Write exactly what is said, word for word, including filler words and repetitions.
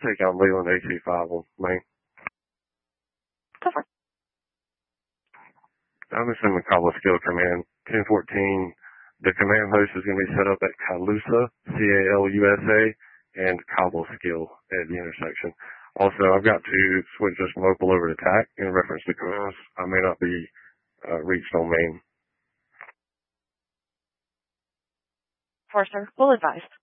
take out Leland A two five on main. Go for it. I'm assuming Cobble Skill Command ten fourteen. The command host is going to be set up at Calusa, C A L U S A, and Cobble Skill at the intersection. Also, I've got to switch this from local over to T A C in reference to commands. I may not be uh, reached on main. Four, sir. Full advised.